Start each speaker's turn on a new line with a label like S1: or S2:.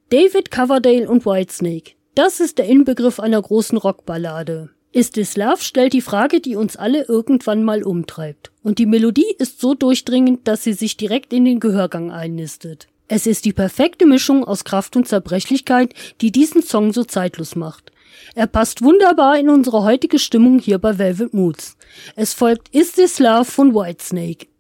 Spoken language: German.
S1: David Coverdale und Whitesnake. Das ist der Inbegriff einer großen Rockballade. Is This Love stellt die Frage, die uns alle irgendwann mal umtreibt. Und die Melodie ist so durchdringend, dass sie sich direkt in den Gehörgang einnistet. Es ist die perfekte Mischung aus Kraft und Zerbrechlichkeit, die diesen Song so zeitlos macht. Er passt wunderbar in unsere heutige Stimmung hier bei Velvet Moods. Es folgt Is This Love von Whitesnake.